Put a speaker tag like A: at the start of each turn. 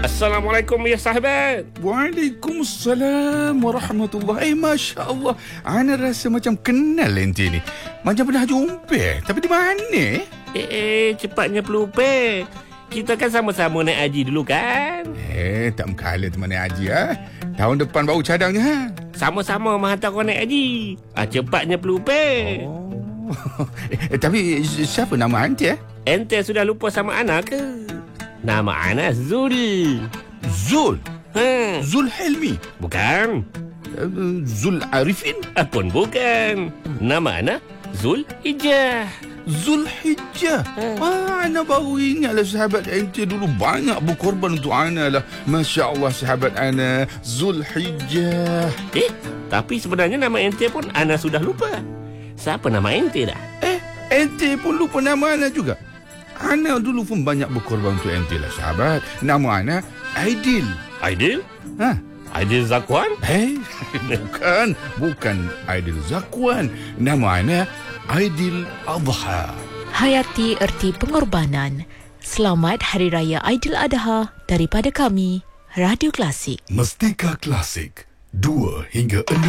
A: Assalamualaikum ya sahabat.
B: Waalaikumsalam warahmatullahi. Masya Allah, ana rasa macam kenal ente ni. Macam pernah jumpa. Tapi di mana?
A: Cepatnya pelupa. Kita kan sama-sama naik haji dulu kan?
B: Tak mengkala teman naik haji Tahun depan baru cadangnya
A: Sama-sama menghantar kau naik haji. Cepatnya pelupa.
B: Tapi siapa nama ente?
A: Ente sudah lupa sama ana ke? Nama ana Zul.
B: Zul? Zul Helmi?
A: Bukan.
B: Zul Arifin?
A: Pun bukan. Nama ana Zul Hijjah.
B: Zul Hijjah. Ana baru ingatlah sahabat ente dulu banyak berkorban untuk ana lah. Masya Allah sahabat ana Zul Hijjah.
A: Tapi sebenarnya nama ente pun ana sudah lupa. Siapa nama ente dah?
B: Ente pun lupa nama ana juga. Ana dulu pun banyak berkorban untuk ente lah sahabat. Nama ana Aidil.
A: Aidil? Aidil Zakwan?
B: Bukan Aidil Zakwan. Nama ana Aidil Adha.
C: Hayati erti pengorbanan. Selamat Hari Raya Aidil Adha daripada kami, Radio Klasik.
D: Mustika Klasik, 2 hingga 6